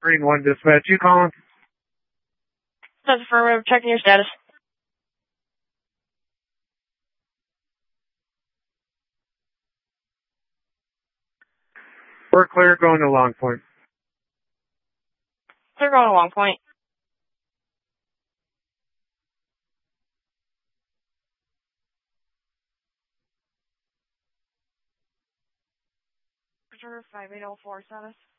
Green 1 dispatch. You calling? That's affirmative. Checking your status. We're clear going to Long Point. They're going to Long Point. Reserve 5804 status.